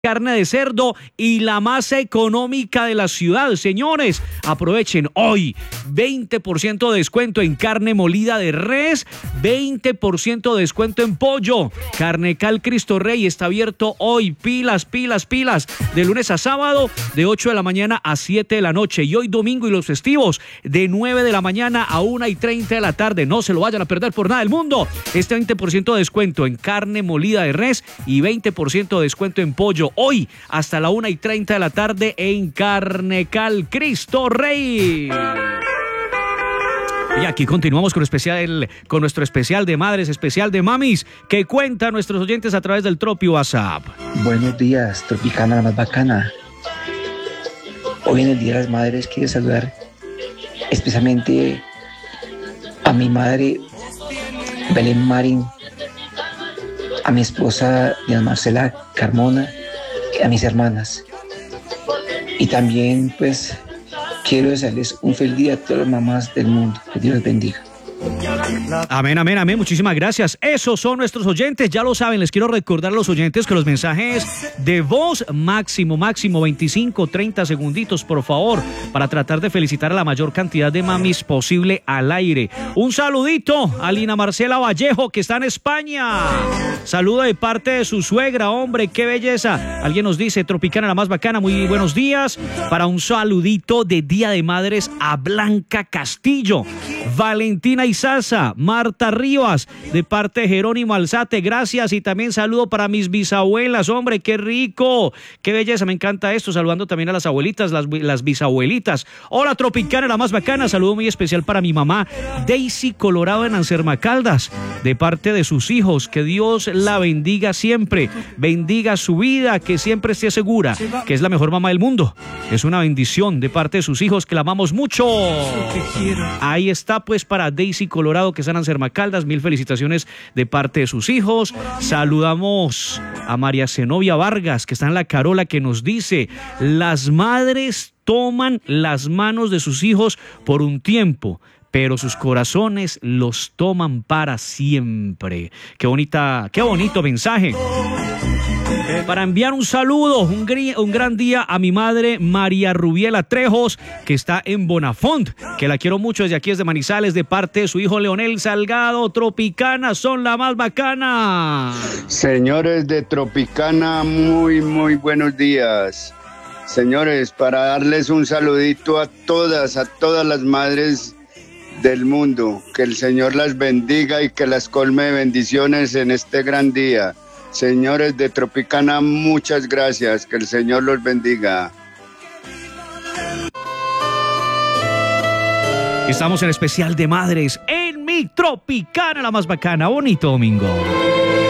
carne de cerdo y la más económica de la ciudad. Señores, aprovechen hoy 20% de descuento en carne molida de res, 20% de descuento en pollo. Carnecal Cristo Rey está abierto hoy. Pilas, de lunes a sábado, de 8 de la mañana a 7 de la noche. Y hoy domingo y los festivos, de 9 de la mañana a 1:30 de la tarde. No se lo vayan a perder por nada del mundo. Este 20% de descuento en carne molida de res y 20% de descuento en pollo. Hoy hasta la 1:30 de la tarde en Carnecal Cristo Rey. Y aquí continuamos con nuestro especial de madres, especial de mamis, que cuentan nuestros oyentes a través del Tropi WhatsApp. Buenos días, Tropicana, la más bacana. Hoy en el Día de las Madres quiero saludar especialmente a mi madre Belén Marín, a mi esposa Diana Marcela Carmona, a mis hermanas. Y también pues quiero desearles un feliz día a todas las mamás del mundo. Que Dios les bendiga. Amén. Muchísimas gracias. Esos son nuestros oyentes. Ya lo saben, les quiero recordar a los oyentes que los mensajes de voz máximo 25, 30 segunditos, por favor, para tratar de felicitar a la mayor cantidad de mamis posible al aire. Un saludito a Lina Marcela Vallejo, que está en España. Saludo de parte de su suegra, hombre, qué belleza. Alguien nos dice, Tropicana, la más bacana, muy buenos días. Para un saludito de Día de Madres a Blanca Castillo, Valentina Izaza, Marta Rivas, de parte de Jerónimo Alzate, gracias. Y también saludo para mis bisabuelas, hombre, qué rico, qué belleza, me encanta esto. Saludando también a las abuelitas, las bisabuelitas. Hola, Tropicana, la más bacana. Saludo muy especial para mi mamá Daisy Colorado en Anserma Caldas, de parte de sus hijos. Que Dios la bendiga siempre, bendiga su vida, que siempre esté segura que es la mejor mamá del mundo. Es una bendición de parte de sus hijos, que la amamos mucho. Ahí está pues para Daisy Colorado, que está en Anserma Caldas, mil felicitaciones de parte de sus hijos. Saludamos a María Zenobia Vargas, que está en La Carola, que nos dice: las madres toman las manos de sus hijos por un tiempo, pero sus corazones los toman para siempre. Qué bonito mensaje. Para enviar un saludo, un gran día a mi madre María Rubiela Trejos, que está en Bonafont, que la quiero mucho desde aquí, desde Manizales, de parte de su hijo Leonel Salgado. Tropicana, son la más bacana. Señores de Tropicana, muy buenos días. Señores, para darles un saludito a todas las madres del mundo, que el Señor las bendiga y que las colme de bendiciones en este gran día. Señores de Tropicana, muchas gracias, que el Señor los bendiga. Estamos en especial de madres en mi Tropicana, la más bacana. Bonito domingo.